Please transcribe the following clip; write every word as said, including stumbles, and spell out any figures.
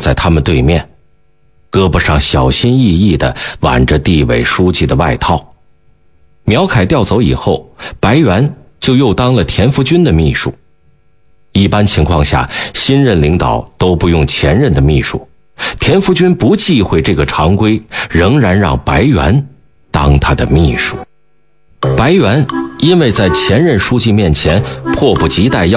在他们对面，胳膊上小心翼翼地挽着地委书记的外套。苗凯调走以后，白猿就又当了田福军的秘书。一般情况下，新任领导都不用前任的秘书，田福军不忌讳这个常规，仍然让白猿当他的秘书。白猿因为在前任书记面前迫不及待要